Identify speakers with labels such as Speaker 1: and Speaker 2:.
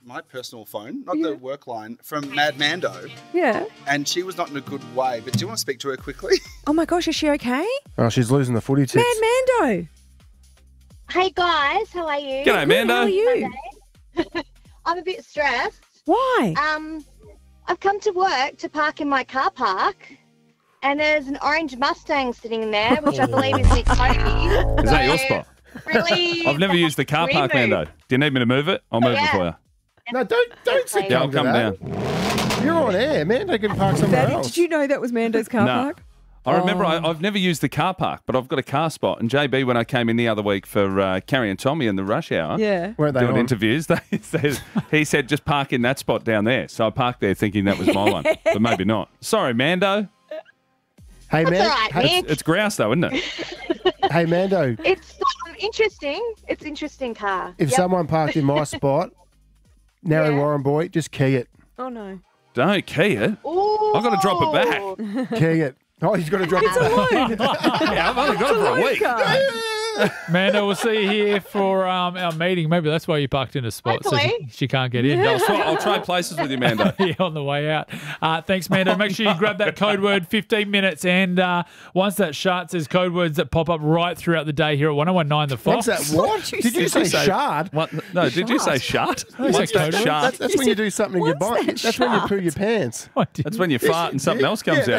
Speaker 1: my personal phone, not the work line, from Mad Mando.
Speaker 2: Yeah.
Speaker 1: And she was not in a good way. But do you want to speak to her quickly?
Speaker 2: Oh my gosh, is she okay?
Speaker 3: Oh, she's losing the footy tips.
Speaker 2: Mad Mando.
Speaker 4: Hey guys, how are you?
Speaker 5: G'day, Mando.
Speaker 2: How are you?
Speaker 4: I'm a bit stressed.
Speaker 2: Why?
Speaker 4: I've come to work to park in my car park, and there's an orange Mustang sitting in there, which I believe is Nick Cody.
Speaker 5: Is that your spot?
Speaker 4: Really?
Speaker 5: I've never used the car park, Mando. Do you need me to move it? I'll move it for you.
Speaker 3: No, don't succumb
Speaker 5: Yeah, I'll
Speaker 3: to
Speaker 5: come
Speaker 3: that.
Speaker 5: down.
Speaker 3: You're on air, man. They can park somewhere
Speaker 2: Daddy,
Speaker 3: else.
Speaker 2: did you know that was Mando's car
Speaker 5: No.
Speaker 2: park?
Speaker 5: I remember I've never used the car park, but I've got a car spot. And JB, when I came in the other week for Carrie and Tommy in the rush hour,
Speaker 2: Yeah.
Speaker 3: Weren't they
Speaker 5: doing
Speaker 3: on?
Speaker 5: interviews, he said, just park in that spot down there. So I parked there thinking that was my one, but maybe not. Sorry, Mando.
Speaker 3: Hey, man.
Speaker 4: That's all right,
Speaker 3: Hey,
Speaker 4: Nick.
Speaker 5: It's grouse, though, isn't it?
Speaker 3: hey, Mando.
Speaker 4: It's interesting. It's an interesting car.
Speaker 3: If someone parked in my spot, Narry Warren boy, just key it.
Speaker 2: Oh, no.
Speaker 5: Don't key it.
Speaker 4: Ooh.
Speaker 5: I've got to drop it back.
Speaker 3: Key it. Oh, he's got to drop it back.
Speaker 5: Yeah, I've only got it for a week.
Speaker 6: Mando, we'll see you here for our meeting. Maybe that's why you parked in a spot, so she can't get in.
Speaker 5: I'll trade places with you, Mando.
Speaker 6: Yeah, on the way out. Thanks, Mando. Make sure you grab that code word, 15 minutes. And once that shard says code words that pop up right throughout the day here at 101.9 The Fox.
Speaker 3: What's that? What? Did you say shard?
Speaker 5: What? No, did you say shut?
Speaker 6: I said code word.
Speaker 5: Shut.
Speaker 3: That's when you do something in your body. That's when you poo your pants.
Speaker 6: I didn't.
Speaker 5: That's when you fart and something else comes out.